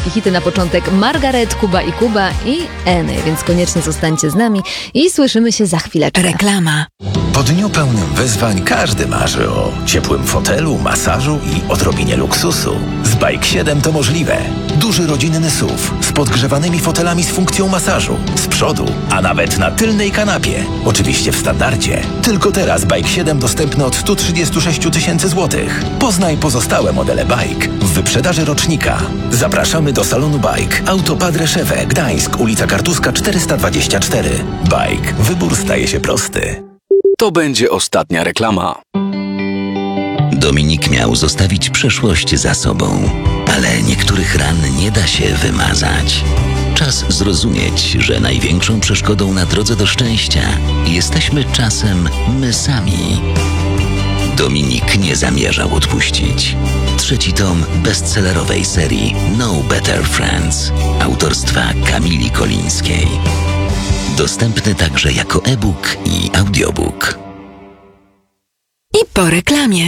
polskie hity na początek Margaret, Kuba i Kuba i Eny, więc koniecznie zostańcie z nami i słyszymy się za chwileczkę. Reklama. Po dniu pełnym wyzwań każdy marzy o ciepłym fotelu, masażu i odrobinie luksusu. Z Bike 7 to możliwe. Duży rodzinny SUV z podgrzewanymi fotelami z funkcją masażu. Z przodu, a nawet na tylnej kanapie. Oczywiście w standardzie. Tylko teraz Bike 7 dostępny od 136 000 złotych. Poznaj pozostałe modele Bike w wyprzedaży rocznika. Zapraszamy do salonu Bike. Auto Padre Szewę, Gdańsk, ulica Kartuska 424. Bike. Wybór staje się prosty. To będzie ostatnia reklama. Dominik miał zostawić przeszłość za sobą, ale niektórych ran nie da się wymazać. Czas zrozumieć, że największą przeszkodą na drodze do szczęścia jesteśmy czasem my sami. Dominik nie zamierzał odpuścić. 3. tom bestsellerowej serii No Better Friends autorstwa Kamili Kolińskiej. Dostępny także jako e-book i audiobook. I po reklamie.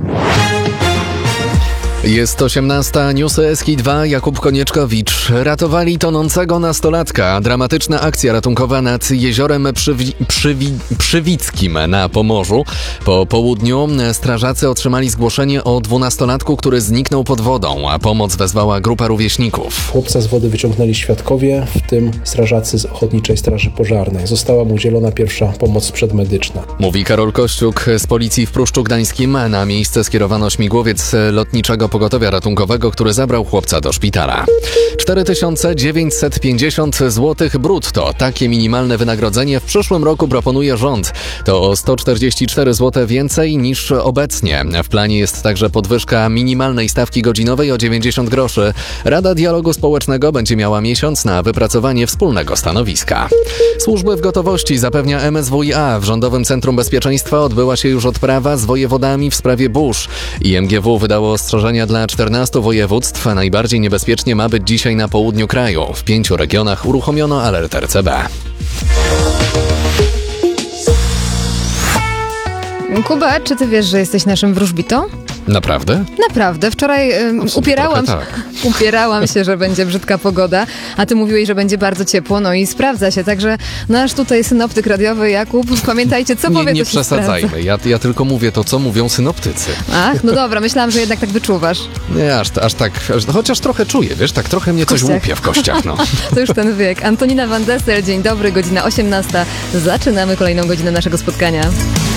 Jest 18. Newsy SK2. Jakub Konieczkowicz. Ratowali tonącego nastolatka. Dramatyczna akcja ratunkowa nad jeziorem Przywickim na Pomorzu. Po południu strażacy otrzymali zgłoszenie o 12-latku, który zniknął pod wodą, a pomoc wezwała grupa rówieśników. Chłopca z wody wyciągnęli świadkowie, w tym strażacy z Ochotniczej Straży Pożarnej. Została mu udzielona pierwsza pomoc przedmedyczna. Mówi Karol Kościuk z policji w Pruszczu Gdańskim. Na miejsce skierowano śmigłowiec Lotniczego Pogotowia Ratunkowego, który zabrał chłopca do szpitala. 4950 zł brutto. Takie minimalne wynagrodzenie w przyszłym roku proponuje rząd. To o 144 zł więcej niż obecnie. W planie jest także podwyżka minimalnej stawki godzinowej o 90 groszy. Rada Dialogu Społecznego będzie miała miesiąc na wypracowanie wspólnego stanowiska. Służby w gotowości, zapewnia MSWiA. W Rządowym Centrum Bezpieczeństwa odbyła się już odprawa z wojewodami w sprawie burz. IMGW wydało ostrzeżenia dla 14 województw. Najbardziej niebezpiecznie ma być dzisiaj na południu kraju. W 5 regionach uruchomiono alert RCB. Kuba, czy ty wiesz, że jesteś naszym wróżbitą? Naprawdę? Naprawdę. Wczoraj upierałam się, że będzie brzydka pogoda, a ty mówiłeś, że będzie bardzo ciepło, no i sprawdza się. Także nasz tutaj synoptyk radiowy Jakub, pamiętajcie, co powie, nie to się przesadzajmy. sprawdza. Ja tylko mówię to, co mówią synoptycy. Ach, no dobra, myślałam, że jednak tak wyczuwasz. Nie, aż tak, chociaż trochę czuję, wiesz, tak trochę mnie coś łupie w kościach, no. To już ten wiek. Antonina Van Dessel, dzień dobry, godzina 18. Zaczynamy kolejną godzinę naszego spotkania.